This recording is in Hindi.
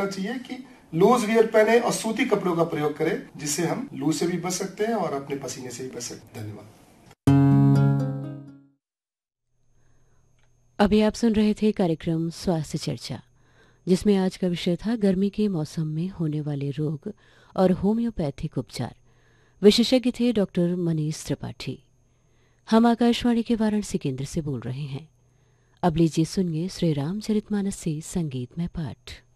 करना चाहिए कि लूज वियर पहने और सूती कपड़ों का प्रयोग करें, जिससे हम लू से भी बच सकते हैं और अपने पसीने से भी बच सकते हैं। धन्यवाद। अभी आप सुन रहे थे कार्यक्रम स्वास्थ्य चर्चा, जिसमें आज का विषय था गर्मी के मौसम में होने वाले रोग और होम्योपैथिक उपचार। विशेषज्ञ थे डॉक्टर मनीष त्रिपाठी। हम आकाशवाणी के वाराणसी केंद्र से बोल रहे हैं। अब लीजिए सुनिए श्री रामचरितमानस से संगीतमय पाठ।